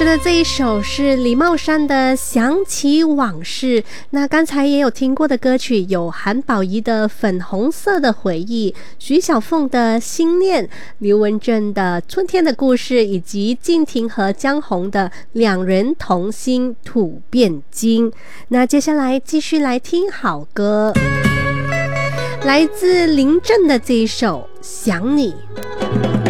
是的，这一首是李茂山的《想起往事》。那刚才也有听过的歌曲有韩宝仪的《粉红色的回忆》，徐小凤的《心念》，刘文正的《春天的故事》，以及静婷和江红的《两人同心吐变经》。那接下来继续来听好歌，来自林正的这一首《想你》。